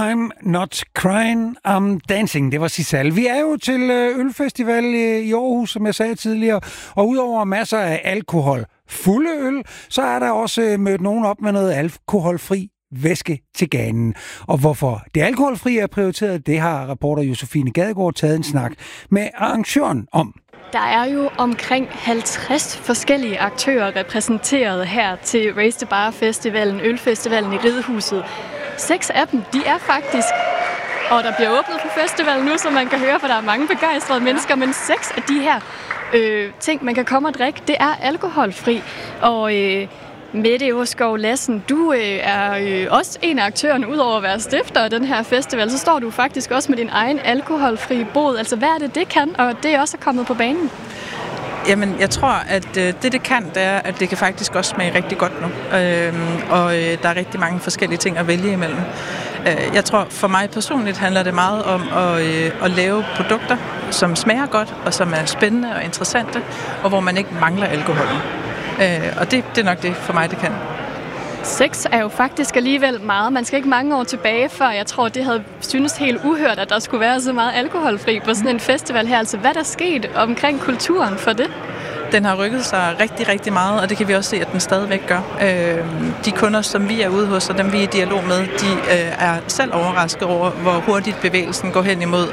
I'm not crying, I'm dancing. Det var Sisal. Vi er jo til ølfestival i Aarhus, som jeg sagde tidligere, og udover masser af alkohol, fulde øl, så er der også mødt nogen op med noget alkoholfri væske til ganen. Og hvorfor det alkoholfri er prioriteret, det har reporter Josefine Gadegaard taget en snak med arrangøren om. Der er jo omkring 50 forskellige aktører repræsenteret her til Raise the Bar Festivalen, ølfestivalen i Ridehuset. 6 af dem, de er faktisk, og der bliver åbnet for festivalen nu, så man kan høre, for der er mange begejstrede mennesker, men 6 af de her ting, man kan komme og drikke, det er alkoholfri. Og Mette Everskov Lassen, du er også en af aktørerne, udover at være stifter af den her festival, så står du faktisk også med din egen alkoholfri bod. Altså, hvad er det kan, og det er også kommet på banen? Jamen, jeg tror, at det kan, det er, at det kan faktisk også smage rigtig godt nu. Og der er rigtig mange forskellige ting at vælge imellem. Jeg tror, for mig personligt handler det meget om at lave produkter, som smager godt, og som er spændende og interessante, og hvor man ikke mangler alkoholen. Og det er nok det for mig, det kan. 6 er jo faktisk alligevel meget. Man skal ikke mange år tilbage, før jeg tror, det havde synes helt uhørt, at der skulle være så meget alkoholfri på sådan en festival her. Altså, hvad der skete omkring kulturen for det? Den har rykket sig rigtig, rigtig meget, og det kan vi også se, at den stadigvæk gør. De kunder, som vi er ude hos, og dem vi er i dialog med, de er selv overrasket over, hvor hurtigt bevægelsen går hen imod,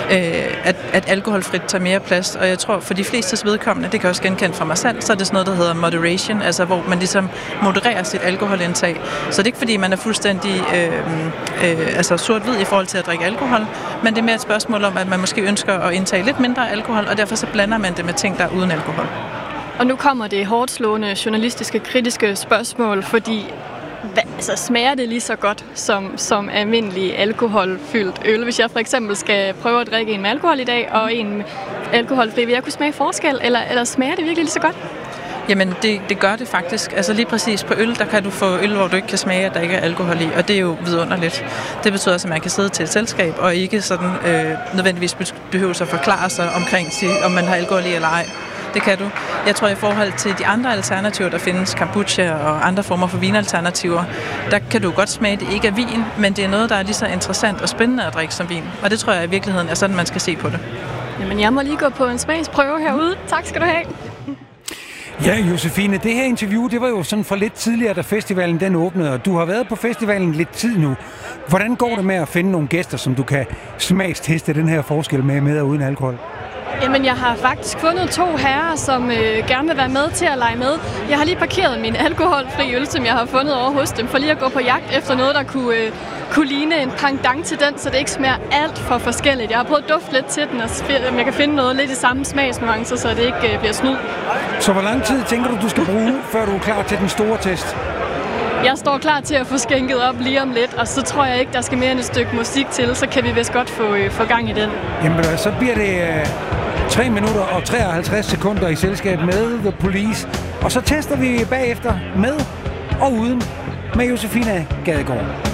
at alkoholfrit tager mere plads. Og jeg tror, for de flestes vedkommende, det kan også genkende fra mig selv, så er det sådan noget, der hedder moderation, altså hvor man ligesom modererer sit alkoholindtag. Så det er ikke fordi, man er fuldstændig sort-hvid i forhold til at drikke alkohol, men det er mere et spørgsmål om, at man måske ønsker at indtage lidt mindre alkohol, og derfor så blander man det med ting, der er uden alkohol. Og nu kommer det hårdslående journalistiske, kritiske spørgsmål, fordi smager det lige så godt som almindelig alkoholfyldt øl? Hvis jeg for eksempel skal prøve at drikke en med alkohol i dag, og en med alkoholfri, vil jeg kunne smage forskel, eller smager det virkelig lige så godt? Jamen, det gør det faktisk. Altså lige præcis på øl, der kan du få øl, hvor du ikke kan smage, at der ikke er alkohol i, og det er jo vidunderligt. Det betyder også, at man kan sidde til et selskab, og ikke sådan nødvendigvis behøver at forklare sig omkring, om man har alkohol i eller ej. Det kan du. Jeg tror, i forhold til de andre alternativer, der findes, kombucha og andre former for vinalternativer, der kan du godt smage, det ikke er vin, men det er noget, der er lige så interessant og spændende at drikke som vin. Og det tror jeg i virkeligheden er sådan, man skal se på det. Jamen, jeg må lige gå på en smagsprøve herude. Tak skal du have. Ja, Josefine, det her interview, det var jo sådan for lidt tidligere, da festivalen den åbnede, og du har været på festivalen lidt tid nu. Hvordan går det med at finde nogle gæster, som du kan smagsteste den her forskel med og uden alkohol? Jamen, jeg har faktisk fundet 2 herrer, som gerne vil være med til at lege med. Jeg har lige parkeret min alkoholfri øl, som jeg har fundet over hos dem, for lige at gå på jagt efter noget, der kunne ligne en pendant til den, så det ikke smager alt for forskelligt. Jeg har prøvet at dufte lidt til den, og om jeg kan finde noget lidt i samme smagsnuancer, så det ikke bliver snyd. Så hvor lang tid tænker du skal bruge, før du er klar til den store test? Jeg står klar til at få skænket op lige om lidt, og så tror jeg ikke, der skal mere end et stykke musik til, så kan vi vist godt få gang i den. Jamen, så bliver det 3 minutter og 53 sekunder i selskab med The Police, og så tester vi bagefter med og uden med Josefine Gadegaard.